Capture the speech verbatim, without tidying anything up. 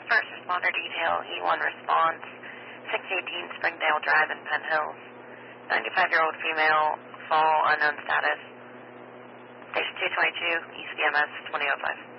First responder detail, E one response, six eighteen Springdale Drive in Penn Hills. ninety-five-year-old female, fall, unknown status. Station two twenty-two, E C M S twenty oh five.